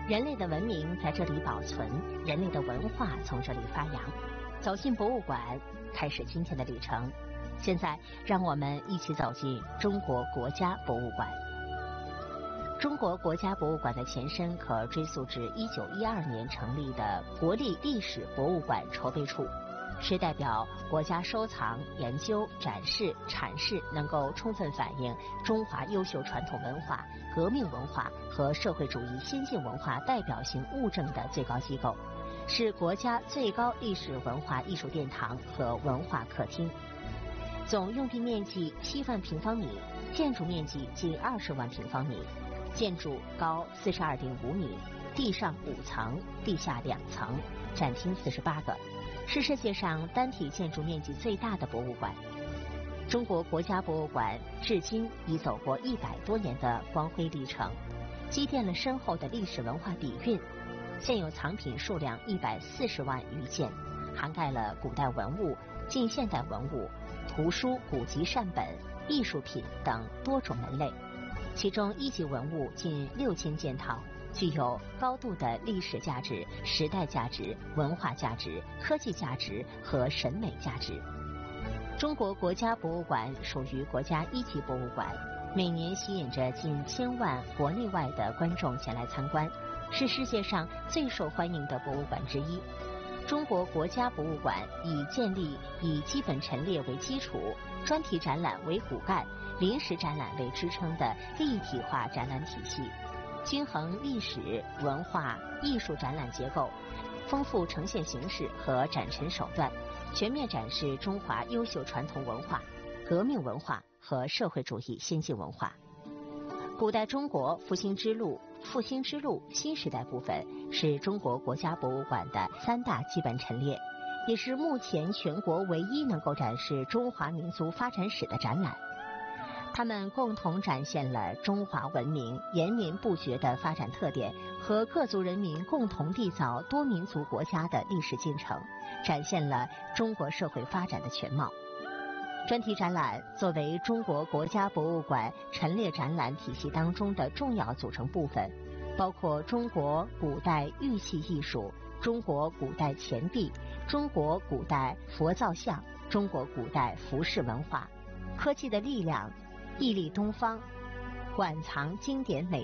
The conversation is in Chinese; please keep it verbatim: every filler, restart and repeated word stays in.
人类的文明在这里保存，人类的文化从这里发扬。走进博物馆，开始今天的旅程。现在，让我们一起走进中国国家博物馆。中国国家博物馆的前身可追溯至一九一二年成立的国立历史博物馆筹备处，是代表国家收藏、研究、展示、阐释能够充分反映中华优秀传统文化、革命文化和社会主义先进文化代表性物证的最高机构，是国家最高历史文化艺术殿堂和文化客厅。总用地面积七万平方米，建筑面积近二十万平方米，建筑高四十二点五米，地上五层，地下两层，展厅四十八个，是世界上单体建筑面积最大的博物馆。中国国家博物馆至今已走过一百多年的光辉历程，积淀了深厚的历史文化底蕴。现有藏品数量一百四十万余件，涵盖了古代文物、近现代文物、图书、古籍善本、艺术品等多种门类。其中一级文物近六千件套，具有高度的历史价值、时代价值、文化价值、科技价值和审美价值。中国国家博物馆属于国家一级博物馆，每年吸引着近千万国内外的观众前来参观，是世界上最受欢迎的博物馆之一。中国国家博物馆以建立以基本陈列为基础，专题展览为骨干，临时展览为支撑的立体化展览体系，均衡历史、文化、艺术展览结构，丰富呈现形式和展陈手段，全面展示中华优秀传统文化、革命文化和社会主义先进文化。古代中国复兴之路、复兴之路新时代部分是中国国家博物馆的三大基本陈列，也是目前全国唯一能够展示中华民族发展史的展览。它们共同展现了中华文明延绵不绝的发展特点和各族人民共同缔造多民族国家的历史进程，展现了中国社会发展的全貌。专题展览作为中国国家博物馆陈列展览体系当中的重要组成部分，包括中国古代玉器艺术、中国古代钱币、中国古代佛造像、中国古代服饰文化、科技的力量、屹立东方、馆藏经典美